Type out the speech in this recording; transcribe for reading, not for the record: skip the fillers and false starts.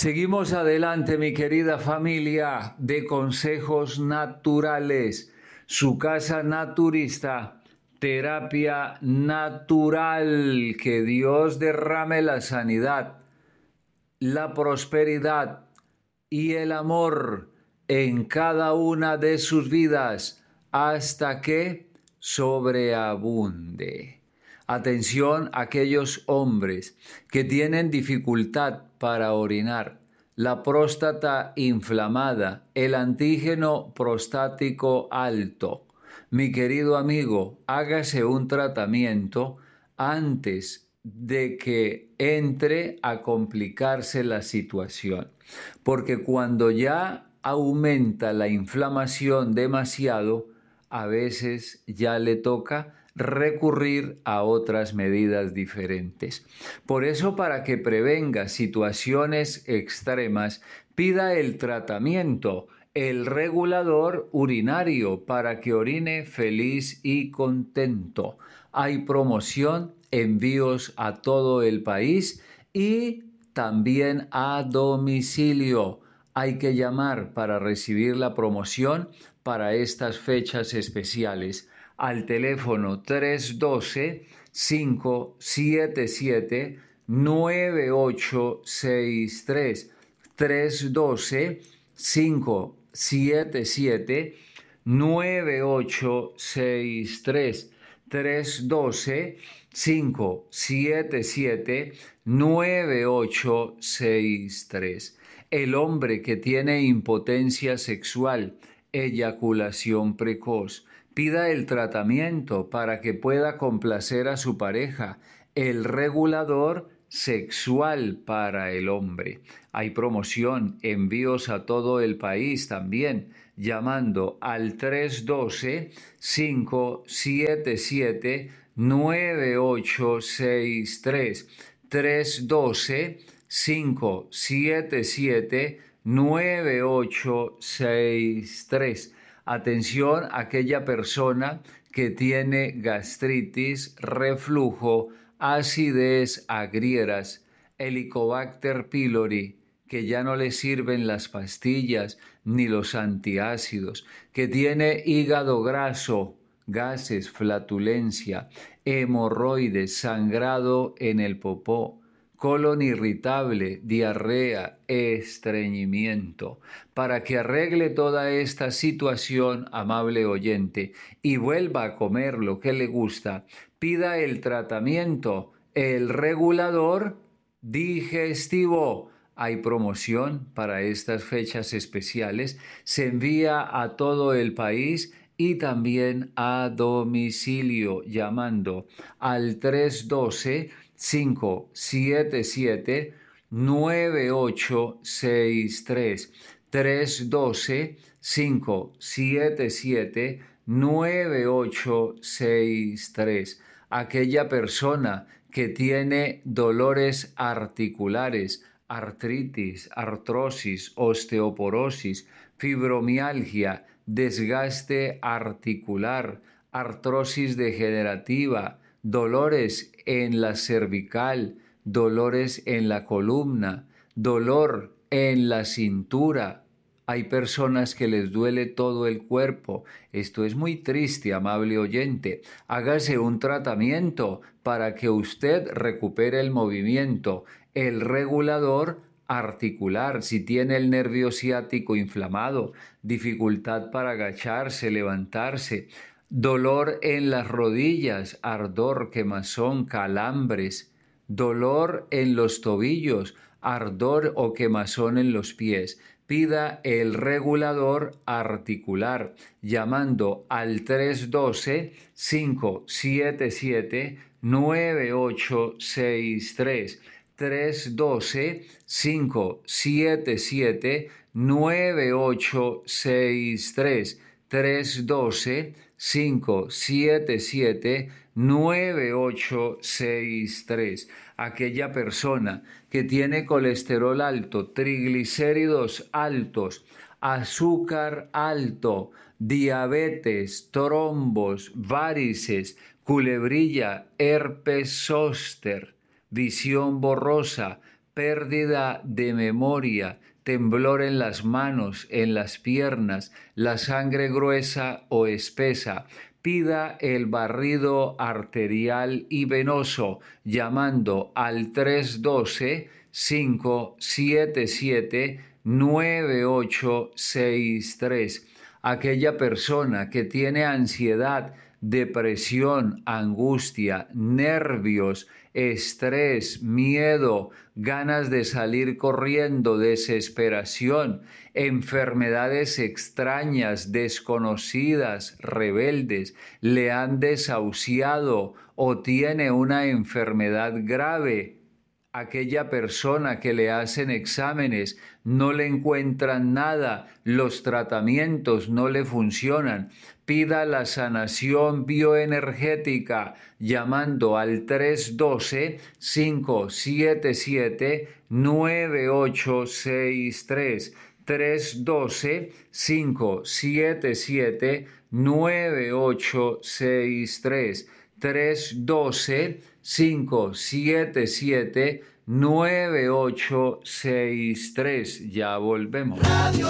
Seguimos adelante, mi querida familia de Consejos Naturales, su casa naturista, terapia natural, que Dios derrame la sanidad, la prosperidad y el amor en cada una de sus vidas hasta que sobreabunde. Atención a aquellos hombres que tienen dificultad para orinar, la próstata inflamada, el antígeno prostático alto. Mi querido amigo, hágase un tratamiento antes de que entre a complicarse la situación, porque cuando ya aumenta la inflamación demasiado, a veces ya le toca recurrir a otras medidas diferentes. Por eso, para que prevenga situaciones extremas, pida el tratamiento, el regulador urinario, para que orine feliz y contento. Hay promoción, envíos a todo el país y también a domicilio. Hay que llamar para recibir la promoción para estas fechas especiales al teléfono 312-577-9863. 312-577-9863. 312-577-9863. El hombre que tiene impotencia sexual, eyaculación precoz, pida el tratamiento para que pueda complacer a su pareja, el regulador sexual para el hombre. Hay promoción, envíos a todo el país también, llamando al 312-577-9863. 312-577-9863. Atención a aquella persona que tiene gastritis, reflujo, acidez, agrieras, Helicobacter pylori, que ya no le sirven las pastillas ni los antiácidos, que tiene hígado graso, gases, flatulencia, hemorroides, sangrado en el popó, colon irritable, diarrea, estreñimiento. Para que arregle toda esta situación, amable oyente, y vuelva a comer lo que le gusta, pida el tratamiento, el regulador digestivo. Hay promoción para estas fechas especiales. Se envía a todo el país y también a domicilio llamando al 312-577-9863. 312-577-9863. Aquella persona que tiene dolores articulares, artritis, artrosis, osteoporosis, fibromialgia, desgaste articular, artrosis degenerativa, dolores en la cervical, dolores en la columna, dolor en la cintura. Hay personas que les duele todo el cuerpo. Esto es muy triste, amable oyente. Hágase un tratamiento para que usted recupere el movimiento, el regulador articular. Si tiene el nervio ciático inflamado, dificultad para agacharse, levantarse, dolor en las rodillas, ardor, quemazón, calambres, dolor en los tobillos, ardor o quemazón en los pies. Pida el regulador articular llamando al 312-577-9863. 312-577-9863. 312-577-9863. Aquella persona que tiene colesterol alto, triglicéridos altos, azúcar alto, diabetes, trombos, varices, culebrilla, herpes zóster, visión borrosa, pérdida de memoria, temblor en las manos, en las piernas, la sangre gruesa o espesa. Pida el barrido arterial y venoso llamando al 312-577-9863. Aquella persona que tiene ansiedad, depresión, angustia, nervios, estrés, miedo, ganas de salir corriendo, desesperación, enfermedades extrañas, desconocidas, rebeldes, le han desahuciado o tiene una enfermedad grave. Aquella persona que le hacen exámenes, no le encuentran nada, los tratamientos no le funcionan. Pida la sanación bioenergética llamando al 312-577-9863. 312-577-9863. 312-577-9863. Ya volvemos.